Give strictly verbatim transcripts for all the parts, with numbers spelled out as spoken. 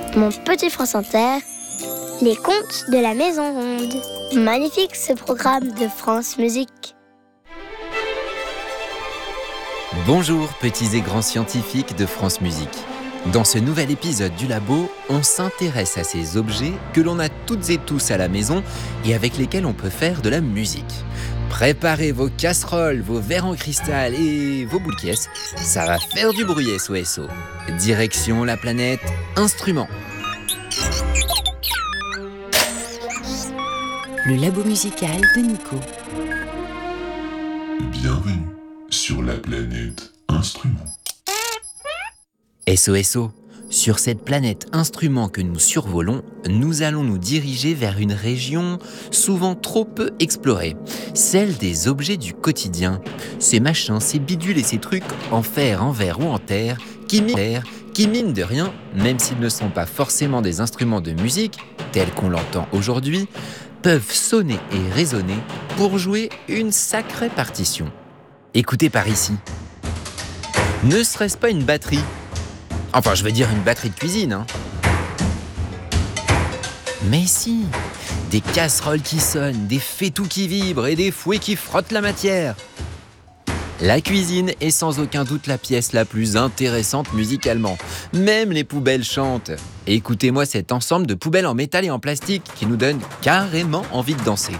Mon petit France Inter, les contes de la Maison Ronde. Magnifique ce programme de France Musique. Bonjour petits et grands scientifiques de France Musique. Dans ce nouvel épisode du Labo, on s'intéresse à ces objets que l'on a toutes et tous à la maison et avec lesquels on peut faire de la musique. Préparez vos casseroles, vos verres en cristal et vos boules caisses, ça va faire du bruit S O S O. Direction la planète instrument. Le Labo musical de Nico. Bienvenue sur la planète instrument. S O S O, sur cette planète instrument que nous survolons, nous allons nous diriger vers une région souvent trop peu explorée, celle des objets du quotidien. Ces machins, ces bidules et ces trucs en fer, en verre ou en terre, qui minent, qui minent de rien, même s'ils ne sont pas forcément des instruments de musique, tels qu'on l'entend aujourd'hui, peuvent sonner et résonner pour jouer une sacrée partition. Écoutez par ici. Ne serait-ce pas une batterie ? Enfin, je veux dire une batterie de cuisine, hein. Mais si, des casseroles qui sonnent, des fétous qui vibrent et des fouets qui frottent la matière. La cuisine est sans aucun doute la pièce la plus intéressante musicalement. Même les poubelles chantent. Et écoutez-moi cet ensemble de poubelles en métal et en plastique qui nous donne carrément envie de danser.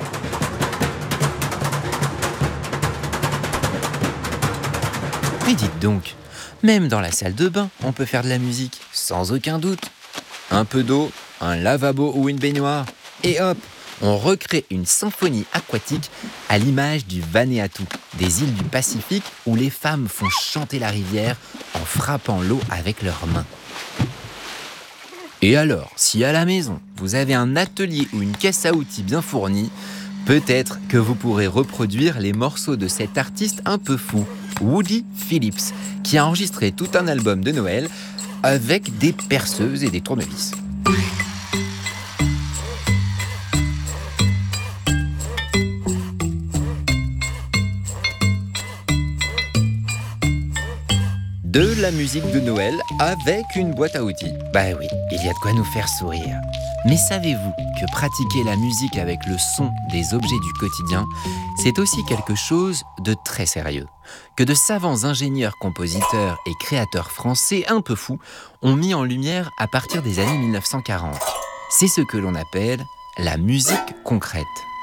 Mais dites donc, même dans la salle de bain, on peut faire de la musique, sans aucun doute. Un peu d'eau, un lavabo ou une baignoire, et hop, on recrée une symphonie aquatique à l'image du Vanuatu, des îles du Pacifique où les femmes font chanter la rivière en frappant l'eau avec leurs mains. Et alors, si à la maison, vous avez un atelier ou une caisse à outils bien fournie, peut-être que vous pourrez reproduire les morceaux de cet artiste un peu fou, Woody Phillips, qui a enregistré tout un album de Noël avec des perceuses et des tournevis. De la musique de Noël avec une boîte à outils. Bah oui, il y a de quoi nous faire sourire. Mais savez-vous que pratiquer la musique avec le son des objets du quotidien, c'est aussi quelque chose de très sérieux, que de savants ingénieurs, compositeurs et créateurs français un peu fous ont mis en lumière à partir des années mille neuf cent quarante. C'est ce que l'on appelle la musique concrète.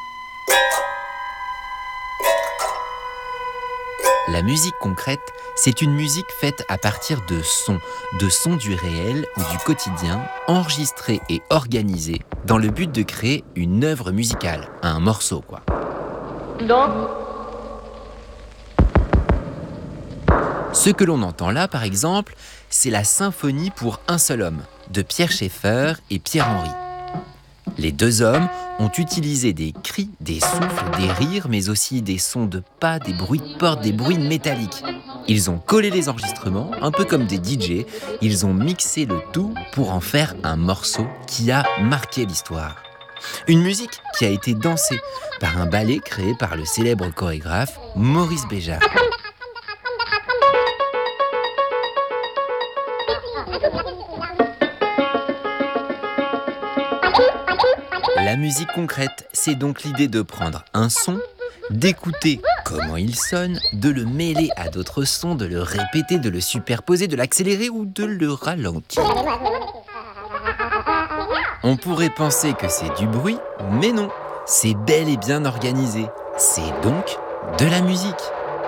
La musique concrète, c'est une musique faite à partir de sons, de sons du réel ou du quotidien, enregistrés et organisés dans le but de créer une œuvre musicale, un morceau quoi. Non. Ce que l'on entend là, par exemple, c'est la symphonie pour un seul homme, de Pierre Schaeffer et Pierre Henry. Les deux hommes ont utilisé des cris, des souffles, des rires, mais aussi des sons de pas, des bruits de porte, des bruits métalliques. Ils ont collé les enregistrements, un peu comme des D J, ils ont mixé le tout pour en faire un morceau qui a marqué l'histoire. Une musique qui a été dansée par un ballet créé par le célèbre chorégraphe Maurice Béjart. La musique concrète, c'est donc l'idée de prendre un son, d'écouter comment il sonne, de le mêler à d'autres sons, de le répéter, de le superposer, de l'accélérer ou de le ralentir. On pourrait penser que c'est du bruit, mais non, c'est bel et bien organisé. C'est donc de la musique.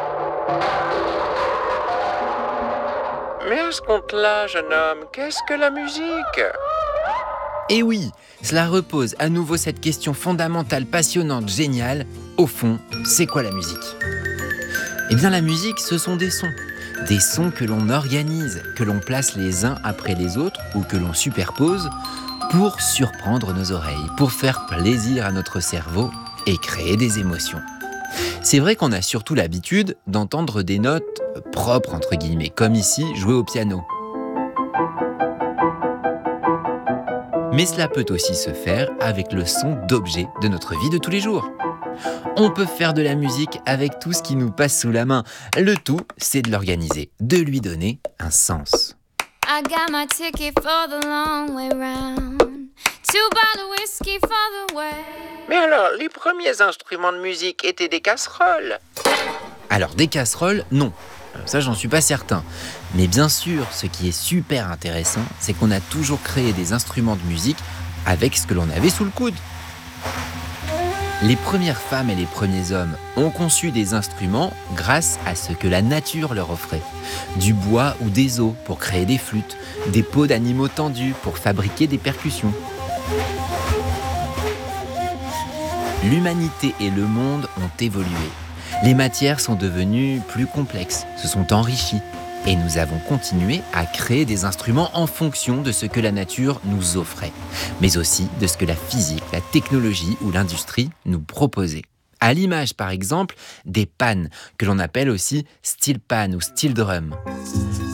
Mais à ce compte-là, jeune homme, qu'est-ce que la musique ? Et oui, cela repose à nouveau cette question fondamentale, passionnante, géniale. Au fond, c'est quoi la musique ? Eh bien la musique, ce sont des sons. Des sons que l'on organise, que l'on place les uns après les autres ou que l'on superpose pour surprendre nos oreilles, pour faire plaisir à notre cerveau et créer des émotions. C'est vrai qu'on a surtout l'habitude d'entendre des notes propres, entre guillemets, comme ici, jouer au piano. Mais cela peut aussi se faire avec le son d'objets de notre vie de tous les jours. On peut faire de la musique avec tout ce qui nous passe sous la main. Le tout, c'est de l'organiser, de lui donner un sens. I got my ticket for the long way round. Two bottle whiskey for the way. Mais alors, les premiers instruments de musique étaient des casseroles. Alors des casseroles, non. Ça, j'en suis pas certain. Mais bien sûr, ce qui est super intéressant, c'est qu'on a toujours créé des instruments de musique avec ce que l'on avait sous le coude. Les premières femmes et les premiers hommes ont conçu des instruments grâce à ce que la nature leur offrait. Du bois ou des os pour créer des flûtes, des peaux d'animaux tendus pour fabriquer des percussions. L'humanité et le monde ont évolué. Les matières sont devenues plus complexes, se sont enrichies. Et nous avons continué à créer des instruments en fonction de ce que la nature nous offrait, mais aussi de ce que la physique, la technologie ou l'industrie nous proposaient. À l'image, par exemple, des pannes, que l'on appelle aussi steel pan ou steel drum.